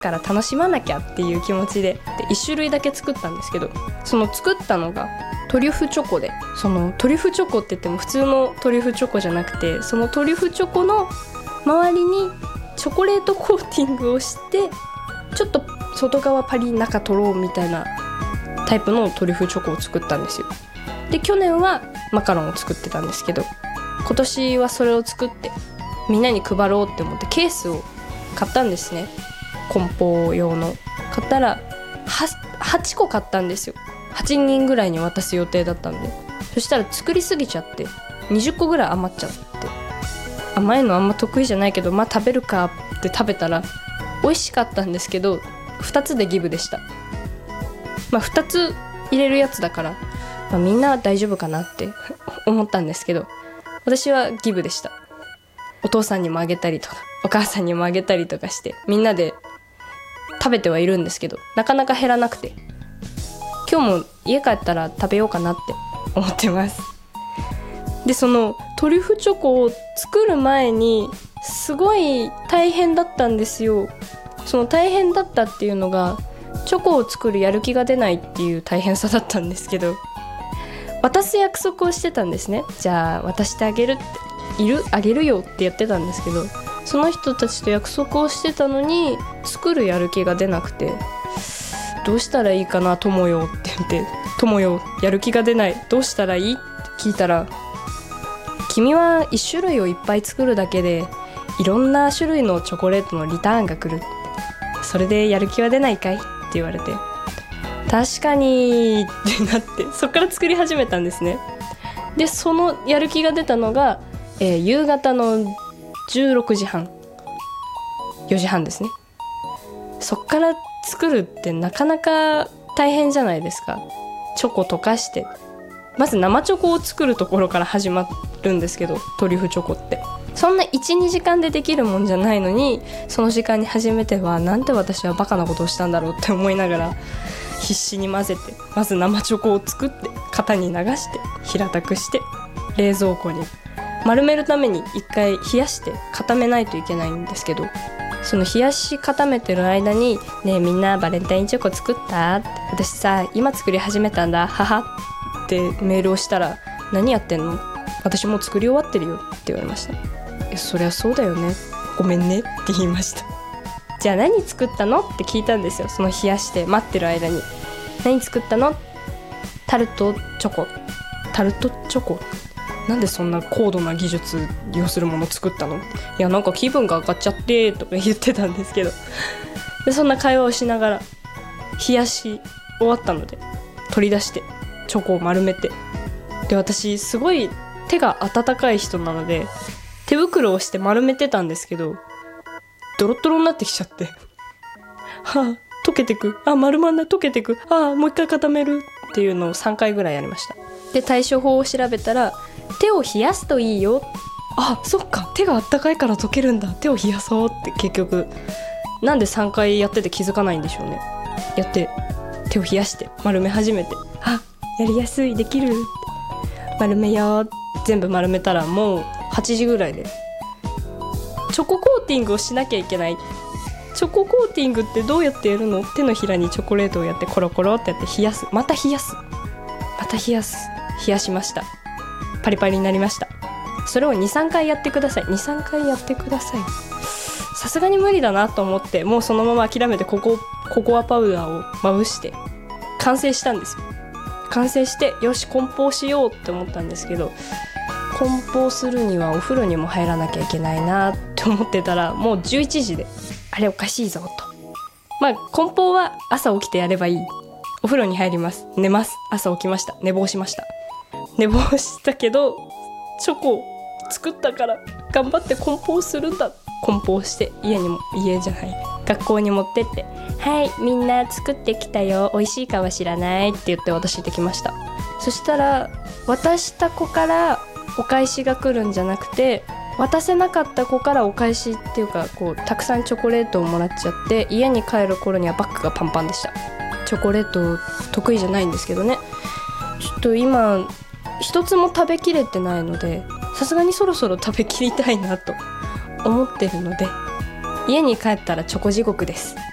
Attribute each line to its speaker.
Speaker 1: から楽しまなきゃっていう気持ちで1種類だけ作ったんですけど、その作ったのがトリュフチョコで、そのトリュフチョコって言っても普通のトリュフチョコじゃなくて、そのトリュフチョコの周りにチョコレートコーティングをして、ちょっと外側パリ中とろうみたいなタイプのトリュフチョコを作ったんですよ。で去年はマカロンを作ってたんですけど、今年はそれを作ってみんなに配ろうって思ってケースを買ったんですね。梱包用の買ったら 8個買ったんですよ。8人ぐらいに渡す予定だったんで、そしたら作りすぎちゃって20個ぐらい余っちゃって、甘いのあんま得意じゃないけど、まあ食べるかって食べたら美味しかったんですけど、2つでギブでした。まあ2つ入れるやつだから、まあ、みんな大丈夫かなって思ったんですけど、私はギブでした。お父さんにもあげたりとかお母さんにもあげたりとかしてみんなで食べてはいるんですけど、なかなか減らなくて、今日も家帰ったら食べようかなって思ってます。でそのトリュフチョコを作る前にすごい大変だったんですよ。その大変だったっていうのが、チョコを作るやる気が出ないっていう大変さだったんですけど、渡す約束をしてたんですね。じゃあ渡してあげるって、あげるよってやってたんですけど、その人たちと約束をしてたのに作るやる気が出なくて、どうしたらいいかな友よって言って、友よやる気が出ない、どうしたらいいって聞いたら、君は1種類をいっぱい作るだけでいろんな種類のチョコレートのリターンが来る、それでやる気は出ないかいって言われて、確かにってなって、そっから作り始めたんですね。でそのやる気が出たのが、夕方の16時半4時半ですね。そっから作るってなかなか大変じゃないですか。チョコ溶かして、まず生チョコを作るところから始まるんですけど、トリュフチョコってそんな 1,2 時間でできるもんじゃないのに、その時間に始めてはなんて私はバカなことをしたんだろうって思いながら必死に混ぜて、まず生チョコを作って型に流して平たくして冷蔵庫に丸めるために一回冷やして固めないといけないんですけど、その冷やし固めてる間にねえみんなバレンタインチョコ作った?って、私さ今作り始めたんだははってメールをしたら、何やってんの?私もう作り終わってるよって言われました。そりゃそうだよね、ごめんねって言いました。じゃあ何作ったのって聞いたんですよ。その冷やして待ってる間に、何作ったの?タルトチョコ。タルトチョコ、なんでそんな高度な技術要するもの作ったの?いやなんか気分が上がっちゃってとか言ってたんですけど、でそんな会話をしながら冷やし終わったので取り出してチョコを丸めて、で私すごい手が温かい人なので手袋をして丸めてたんですけど、ドロッドロになってきちゃってはあ溶けてく、あ丸まんない、溶けてく、あもう一回固めるっていうのを3回ぐらいやりました。で対処法を調べたら、手を冷やすといいよ、あそっか手があったかいから溶けるんだ、手を冷やそうって。結局なんで3回やってて気づかないんでしょうね。やって手を冷やして丸め始めて、あやりやすい、できるって丸めよう、全部丸めたらもう8時ぐらいでチョココーティングをしなきゃいけない。チョココーティングってどうやってやるの?手のひらにチョコレートをやってコロコロってやって冷やす、また冷やす、また冷やす、冷やしました。パリパリになりました。それを 2,3 回やってください。 2,3 回やってください。さすがに無理だなと思って、もうそのまま諦めてココアパウダーをまぶして完成したんですよ。完成してよし梱包しようって思ったんですけど、梱包するにはお風呂にも入らなきゃいけないなって思ってたら、もう11時で、あれおかしいぞと。まあ梱包は朝起きてやればいい。お風呂に入ります、寝ます、朝起きました、寝坊しました。寝坊したけどチョコ作ったから頑張って梱包するんだ。梱包して学校に持ってって、はいみんな作ってきたよ、美味しいかは知らないって言って渡してきました。そしたら渡した子からお返しが来るんじゃなくて、渡せなかった子からお返しっていうか、こうたくさんチョコレートをもらっちゃって、家に帰る頃にはバッグがパンパンでした。チョコレート得意じゃないんですけどね、ちょっと今一つも食べきれてないので、さすがにそろそろ食べきりたいなと思ってるので、家に帰ったらチョコ地獄です。